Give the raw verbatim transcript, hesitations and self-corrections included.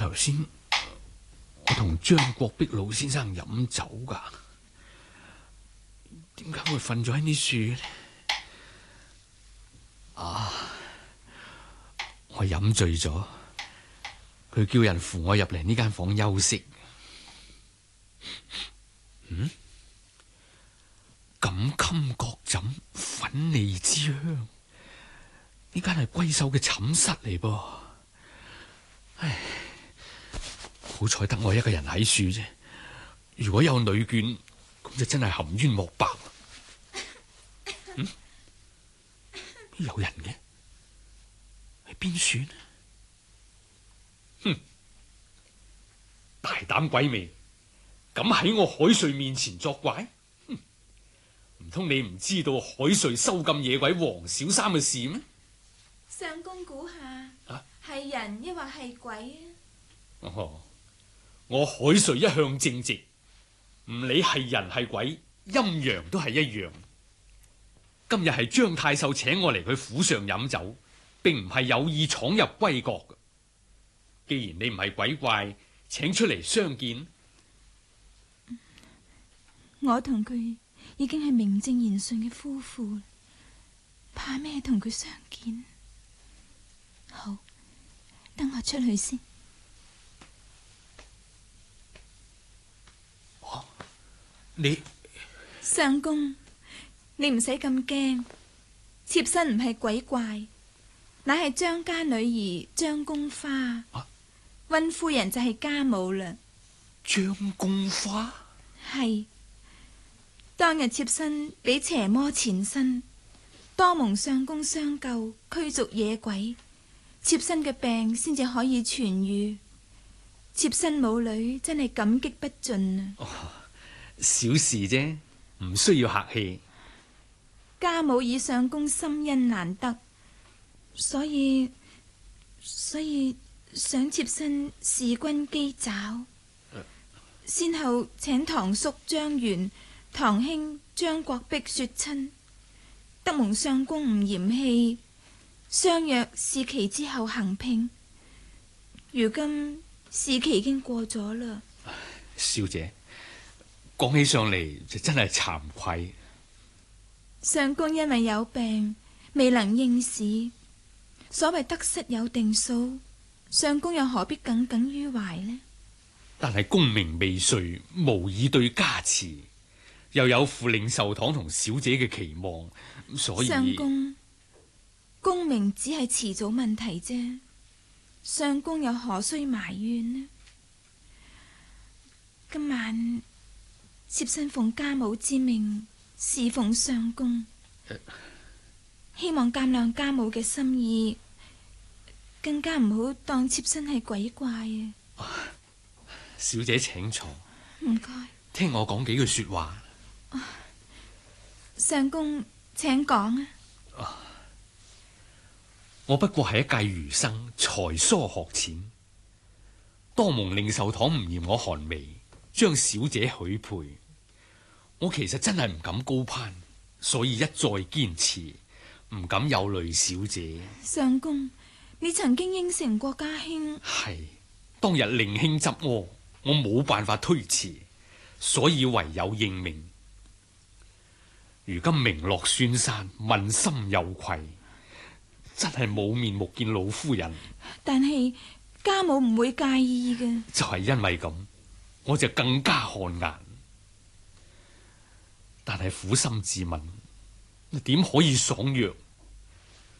頭先我同張國碧老先生飲酒噶，點解會瞓咗喺啲樹呢？啊！我飲醉咗，佢叫人扶我入嚟呢間房休息。嗯？錦衾閣枕，粉荔枝香，呢間係閨秀嘅寢室嚟噃。唉，好彩得我一個人喺樹啫。如果有女眷，咁就真係含冤莫白。嗯？有人嘅？喺邊樹呢？哼！大膽鬼魅，敢喺我海瑞面前作怪？哼！唔通你唔知道海瑞收禁野鬼黃小三嘅事咩？ 相公估下， 啊， 係人抑或係鬼啊？ 哦，我海瑞一向正直，唔理係人係鬼，陰陽都係一樣。今日係張太守請我嚟佢府上飲酒，並唔係有意闖入閨閣嘅。既然你唔係鬼怪，請出嚟相見。 我同佢已經係名正言順嘅夫婦，怕咩同佢相見？好，等我出去先。 哦，你相公，你唔使咁驚，妾身唔係鬼怪，乃係張家女兒張宮花。啊，溫夫人就係家母啦。 張宮花？ 係。當日妾身俾邪魔纏身，多蒙相公相救，驅逐野鬼，妾身嘅病先至可以痊癒。妾身母女真係感激不盡啊！ 哦，小事啫，唔需要客氣。 家母以相公深恩難得，所以所以想妾身事君機爪，呃、先後請堂叔張元、堂兄張國碧說親，得蒙相公唔嫌棄，相約試期之後行聘。如今試期已經過咗啦。 小姐，講起上嚟就真係慚愧。 相公因為有病未能應試，所謂得失有定數，相公又何必耿耿於懷呢？ 但係功名未遂，無以對家辭。又有負領壽堂同小姐嘅期望，所以相公，功名只係遲早問題啫，相公又何須埋怨呢？今晚妾身奉家母之命侍奉相公，呃、希望鑒諒家母嘅心意，更加唔好當妾身係鬼怪啊！ 小姐請坐， 唔該， 聽我講幾句說話。 相公，請講啊！ 我不過係一介儒生，才疏學淺，多蒙領壽堂唔嫌我寒微，將小姐許配。我其實真係唔敢高攀，所以一再堅持，唔敢有累小姐。 相公，你曾經應承過家兄， 係當日令兄執屙，我冇辦法推辭，所以唯有應命。如今名落孫山，問心有愧，真係冇面目見老夫人。 但係家母唔會介意嘅。 就係因為咁，我就更加汗顏。但係苦心自問，點可以爽約